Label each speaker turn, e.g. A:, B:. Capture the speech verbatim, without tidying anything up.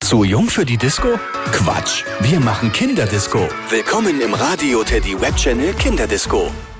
A: Zu jung für die Disco? Quatsch, wir machen Kinderdisco. Willkommen im Radio Teddy Webchannel Kinderdisco.